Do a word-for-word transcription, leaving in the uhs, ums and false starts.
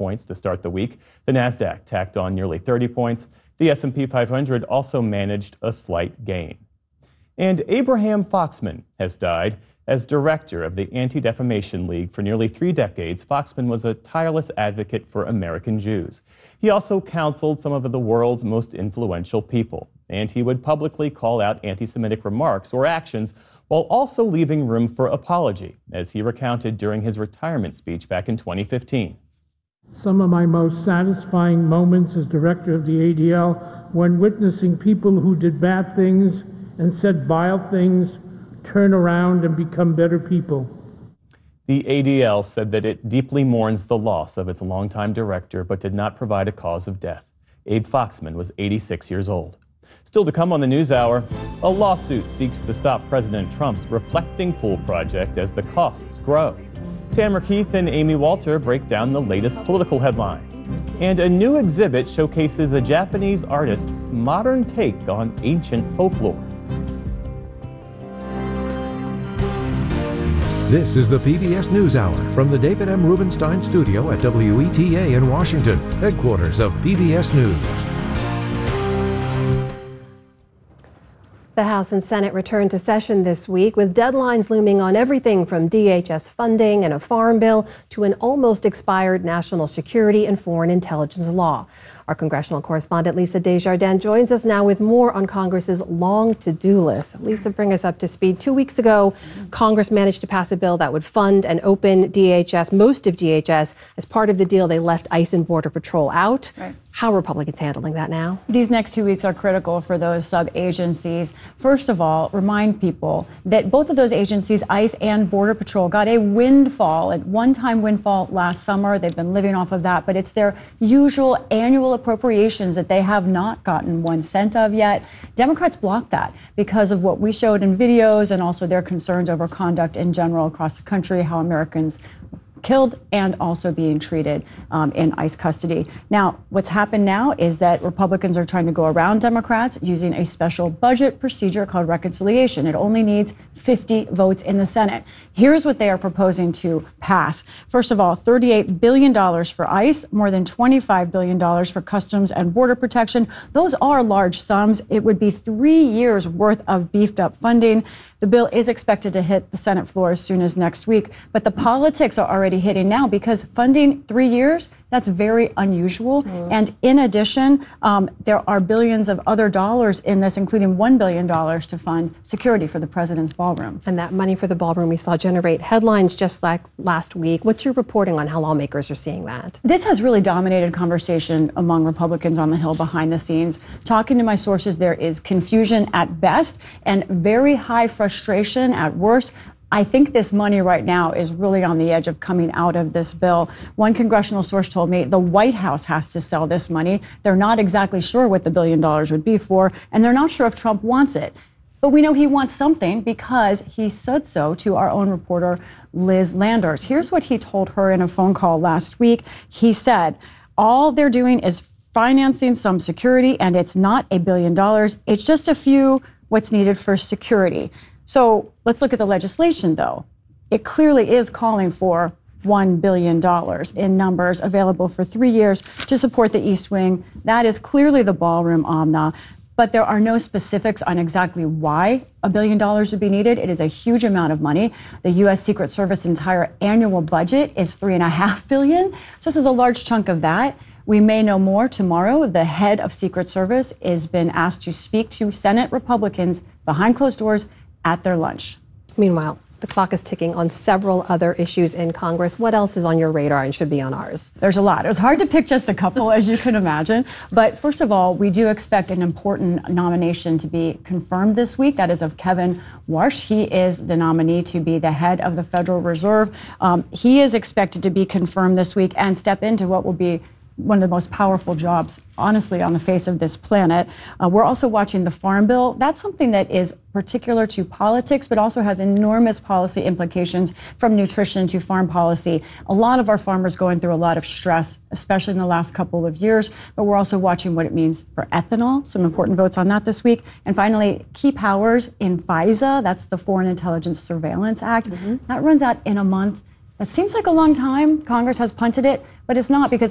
points to start the week. The NASDAQ tacked on nearly thirty points. The S and P five hundred also managed a slight gain. And Abraham Foxman has died. As director of the Anti-Defamation League for nearly three decades, Foxman was a tireless advocate for American Jews. He also counseled some of the world's most influential people, and he would publicly call out anti-Semitic remarks or actions while also leaving room for apology, as he recounted during his retirement speech back in twenty fifteen. Some of my most satisfying moments as director of the A D L when witnessing people who did bad things and said vile things turn around and become better people. The A D L said that it deeply mourns the loss of its longtime director, but did not provide a cause of death. Abe Foxman was eighty-six years old. Still to come on the NewsHour, a lawsuit seeks to stop President Trump's Reflecting Pool project as the costs grow. Tamara Keith and Amy Walter break down the latest political headlines. And a new exhibit showcases a Japanese artist's modern take on ancient folklore. This is the P B S NewsHour from the David M. Rubenstein studio at W E T A in Washington, headquarters of P B S News. The House and Senate returned to session this week with deadlines looming on everything from D H S funding and a farm bill to an almost expired national security and foreign intelligence law. Our congressional correspondent Lisa Desjardins joins us now with more on Congress's long to-do list. Lisa, bring us up to speed. Two weeks ago, Congress managed to pass a bill that would fund and open D H S, most of D H S. As part of the deal, they left ICE and Border Patrol out. Right. How are Republicans handling that now? These next two weeks are critical for those sub-agencies. First of all, remind people that both of those agencies, ICE and Border Patrol, got a windfall, a one-time windfall last summer. They've been living off of that, but it's their usual annual appropriations that they have not gotten one cent of yet. Democrats blocked that because of what we showed in videos and also their concerns over conduct in general across the country, how Americans killed and also being treated um, in ICE custody. Now, what's happened now is that Republicans are trying to go around Democrats using a special budget procedure called reconciliation. It only needs fifty votes in the Senate. Here's what they are proposing to pass. First of all, thirty-eight billion dollars for ICE, more than twenty-five billion dollars for Customs and Border Protection. Those are large sums. It would be three years worth of beefed up funding. The bill is expected to hit the Senate floor as soon as next week, but the politics are already hitting now because funding three years, that's very unusual. Mm. And in addition, um, there are billions of other dollars in this, including one billion dollars to fund security for the president's ballroom. And that money for the ballroom we saw generate headlines just like last week. What's your reporting on how lawmakers are seeing that? This has really dominated conversation among Republicans on the Hill behind the scenes. Talking to my sources, there is confusion at best and very high frustration at worst. I think this money right now is really on the edge of coming out of this bill. One congressional source told me the White House has to sell this money. They're not exactly sure what the billion dollars would be for, and they're not sure if Trump wants it. But we know he wants something because he said so to our own reporter, Liz Landers. Here's what he told her in a phone call last week. He said, all they're doing is financing some security, and it's not a billion dollars. It's just a few what's needed for security. So let's look at the legislation, though. It clearly is calling for one billion dollars in numbers available for three years to support the East Wing. That is clearly the ballroom omna. But there are no specifics on exactly why a billion dollars would be needed. It is a huge amount of money. The U S Secret Service entire annual budget is three and a half billion. So this is a large chunk of that. We may know more tomorrow. The head of Secret Service has been asked to speak to Senate Republicans behind closed doors at their lunch. Meanwhile, the clock is ticking on several other issues in Congress. What else is on your radar and should be on ours? There's a lot. It was hard to pick just a couple, as you can imagine. But first of all, we do expect an important nomination to be confirmed this week. That is of Kevin Warsh. He is the nominee to be the head of the Federal Reserve. Um, he is expected to be confirmed this week and step into what will be one of the most powerful jobs, honestly, on the face of this planet. Uh, we're also watching the Farm Bill. That's something that is particular to politics, but also has enormous policy implications from nutrition to farm policy. A lot of our farmers going through a lot of stress, especially in the last couple of years, but we're also watching what it means for ethanol. Some important votes on that this week. And finally, key powers in FISA, that's the Foreign Intelligence Surveillance Act. Mm-hmm. That runs out in a month. That seems like a long time. Congress has punted it, but it's not because